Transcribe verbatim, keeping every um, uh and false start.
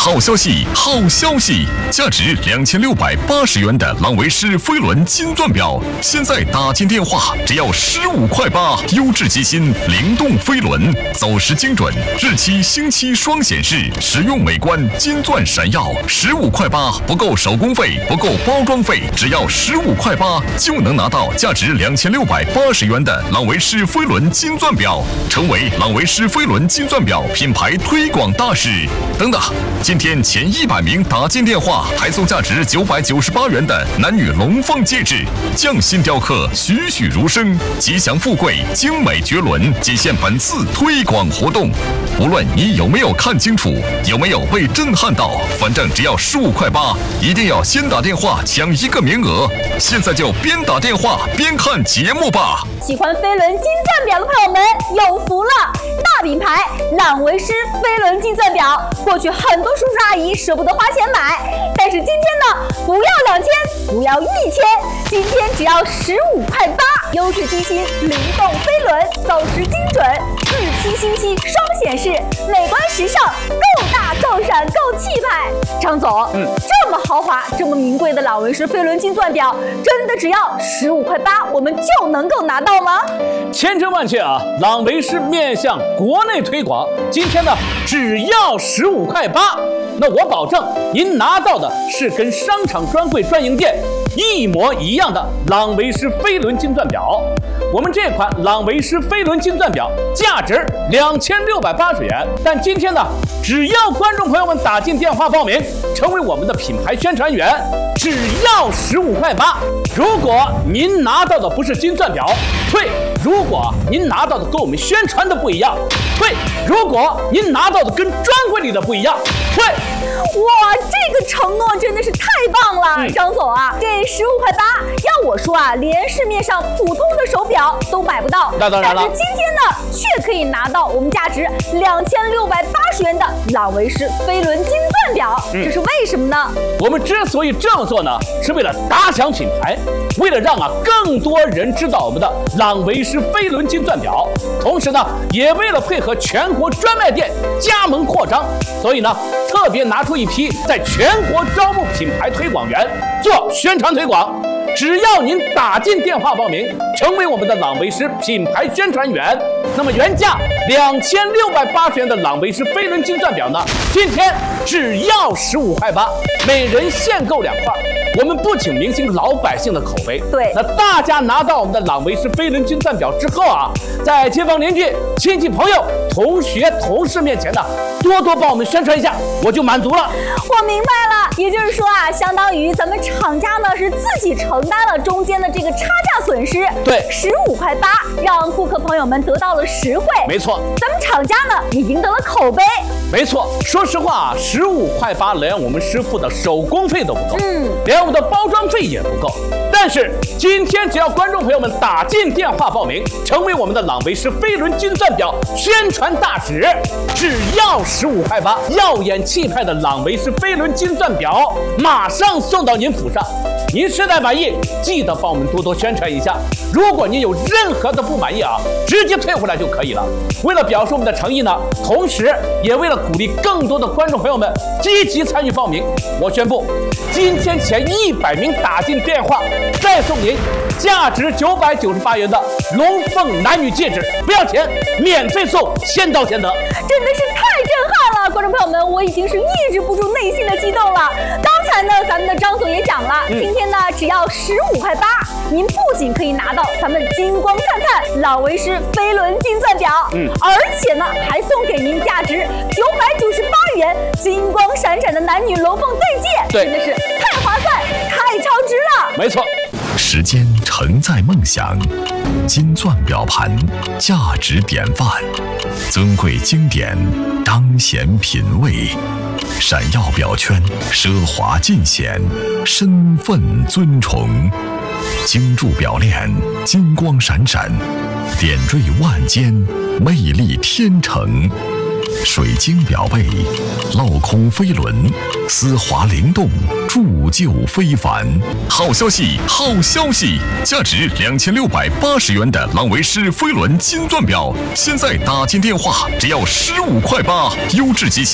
好消息，好消息！价值两千六百八十元的朗维诗飞轮金钻表，现在打进电话只要十五块八。优质机芯，灵动飞轮，走时精准，日期星期双显示，实用美观，金钻闪耀，十五块八，不够手工费，不够包装费，只要十五块八就能拿到价值两千六百八十元的朗维诗飞轮金钻表，成为朗维诗飞轮金钻表品牌推广大使。等等，今天前一百名打进电话，还送价值九百九十八元的男女龙凤戒指，匠心雕刻，栩栩如生，吉祥富贵，精美绝伦，仅限本次推广活动。无论你有没有看清楚，有没有被震撼到，反正只要十五块八，一定要先打电话抢一个名额。现在就边打电话边看节目吧。 喜欢飞轮金钻表的朋友们有福了！大品牌朗维诗飞轮金钻表，过去很多叔叔阿姨舍不得花钱买，但是今天呢，不要两千，不要一千，今天只要十五块八。优质机芯，灵动飞轮，走时精准，日期星期双显示，美观时尚，够大够闪够气派。张总，嗯，这么豪华、这么名贵的朗维诗飞轮金钻表，真的只要十五块八，我们就能够拿到吗？ 千真万确啊！朗维诗面向国内推广，今天呢只要十五块八，那我保证您拿到的是跟商场专柜专营店一模一样的朗维诗飞轮金钻表。我们这款朗维诗飞轮金钻表价值两千六百八十元，但今天呢，只要观众朋友们打进电话报名，成为我们的品牌宣传员，只要十五块八。如果您拿到的不是金钻表，退；如果您拿到的跟我们宣传的不一样，退；如果您拿到的跟专柜里的不一样，退。 哇，这个承诺真的是太棒了，嗯、张总啊，这十五块八，要我说啊，连市面上普通的手表都买不到。 那当然了， 但是今天呢，却可以拿到我们价值两千六百八十元的朗维诗飞轮金钻表，嗯、这是为什么呢？ 我们之所以这么做呢，是为了打响品牌，为了让啊更多人知道我们的朗维诗飞轮金钻表，同时呢，也为了配合全国专卖店加盟扩张，所以呢，特别拿出一批在全国招募品牌推广员做宣传推广。只要您打进电话报名，成为我们的朗维诗品牌宣传员，那么原价两千六百八十元的朗维诗飞轮金钻表呢，今天只要十五块八，每人限购两块。我们不仅明星老百姓的口碑， 对， 那大家拿到我们的朗维诗飞轮金钻表之后啊，在街坊邻居、亲戚朋友、同学、同事面前呢，多多帮我们宣传一下，我就满足了。 我明白了，也就是说啊，相当于咱们厂家呢是自己承担了中间的这个差价损失。 对， 十五块八，让顾客朋友们得到了实惠。 没错， 咱们厂家呢也赢得了口碑。 没错，说实话啊，十五块八连我们师傅的手工费都不够， 嗯， 连我们的包装费也不够。但是今天只要观众朋友们打进电话报名，成为我们的朗维诗飞轮金钻表宣传大使，只要十五块八，耀眼气派的朗维诗飞轮金钻表马上送到您府上。您实在满意，记得帮我们多多宣传一下。如果您有任何的不满意啊，直接退回来就可以了。为了表示我们的诚意呢，同时也为了鼓励更多的观众朋友们积极参与报名，我宣布，今天前一百名打进电话，再送您价值九百九十八元的龙凤男女戒指，不要钱，免费送，先到先得。 真的是太震撼了，观众朋友们，我已经是抑制不住内心的激动了。刚才呢，咱们的张总也讲了，嗯、今天呢只要十五块八，您不仅可以拿到咱们金光灿灿朗维诗飞轮金钻表，嗯，而且呢还送给您价值九百九十八元金光闪闪的男女龙凤对戒， 对， 真的是太划算、太超值了。 没错。 时间承载梦想，金钻表盘价值典范，尊贵经典彰显品味，闪耀表圈奢华尽显，身份尊崇，精铸表链金光闪闪，点缀万间，魅力天成。水晶表背，镂空飞轮，丝滑灵动，铸就非凡。好消息，好消息！价值两千六百八十元的朗维诗飞轮金钻表，现在打进电话只要十五块八，优质机芯。